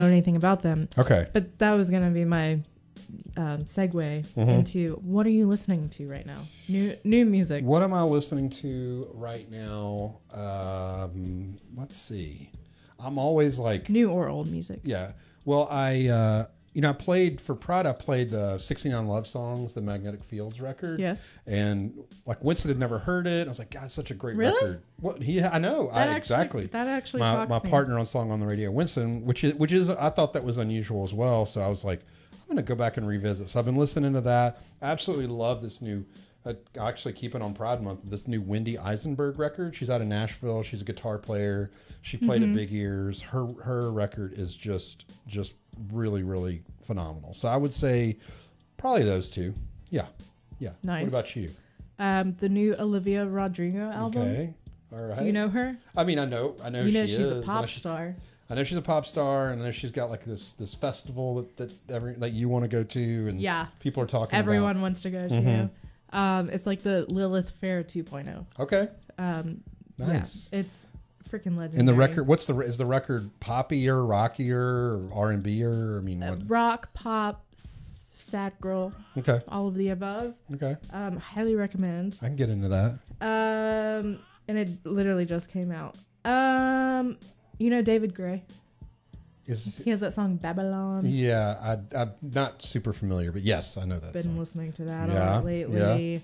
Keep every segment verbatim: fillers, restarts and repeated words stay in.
know anything about them. Okay. But that was going to be my um, segue Mm-hmm. into what are you listening to right now? New new music. What am I listening to right now? Um, let's see. I'm always like... New or old music. Yeah. Well, I... Uh, You know, I played for Pride. I played the sixty-nine Love Songs, the Magnetic Fields record. Yes. And like Winston had never heard it. I was like, God, it's such a great Really? record. What he? I know. That I actually, exactly. That actually my shocks my me. partner on Song on the Radio, Winston, which is which is I thought that was unusual as well. So I was like, I'm going to go back and revisit. So I've been listening to that. I absolutely love this new. Uh, I actually keep it on Pride Month. This new Wendy Eisenberg record. She's out of Nashville. She's a guitar player. She played Mm-hmm. at Big Ears. Her her record is just just really really phenomenal. So I would say probably those two. Yeah, yeah. Nice. What about you? Um, the new Olivia Rodrigo album. Okay, all right. Do you know her? I mean, I know, I know You know she she's is. a and I pop she- star. I know she's a pop star, and I know she's got like this this festival that that every that you want to go to, and Yeah. people are talking. Everyone about. wants to go to. Mhm. Um, it's like the Lilith Fair two point oh. Okay, Um, nice. Yeah, it's freaking legendary. And the record, what's the is the record poppier, rockier, or R and B-er? I mean, Uh, what? rock, pop, s- sad girl, Okay, all of the above. okay, Um, highly recommend. I can get into that. Um, and it literally just came out. Um, you know David Gray? Is He has that song Babylon. yeah, I I'm not super familiar, but yes, I know that. Been song. listening to that Yeah, a lot lately.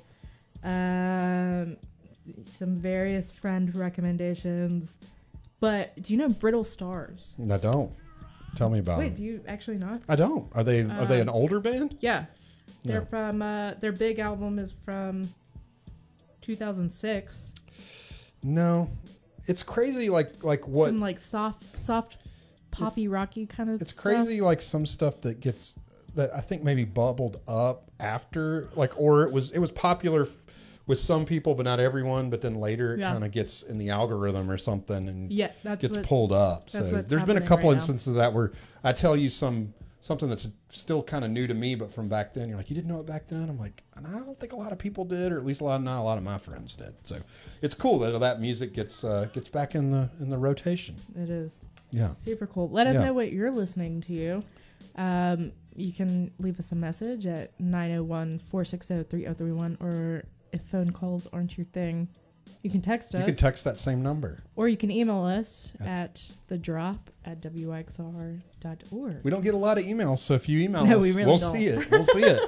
Um, some various friend recommendations. But do you know Brittle Stars? I don't. Tell me about Wait, them. do you actually not? I don't. Are they are they an Um, older band? Yeah. They're No. from, uh, their big album is from two thousand six. No, it's crazy. Like like what? Some like soft, soft, poppy, rocky kind of It's stuff. crazy, like some stuff that gets that I think maybe bubbled up after, like, or it was it was popular f- with some people, but not everyone. But then later, it Yeah. kind of gets in the algorithm or something, and Yeah, that's gets what, pulled up. So that's what's there's been a happening couple right now. instances of that where I tell you some something that's still kind of new to me, but from back then, you're like, you didn't know it back then. I'm like, and I don't think a lot of people did, or at least a lot not a lot of my friends did. So it's cool that that music gets uh, gets back in the in the rotation. It is Yeah. super cool. Let us Yeah. know what you're listening to. Um, you can leave us a message at nine oh one, four six oh, three oh three one, or if phone calls aren't your thing, you can text us. You can text that same number. Or you can email us at the drop at w x r dot org. We don't get a lot of emails, so if you email No, us, we really we'll don't. see it. We'll see it.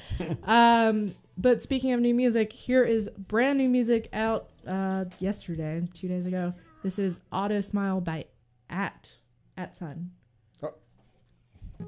Um, but speaking of new music, here is brand new music out uh, yesterday, two days ago. This is Auto Smile by At, At Sun.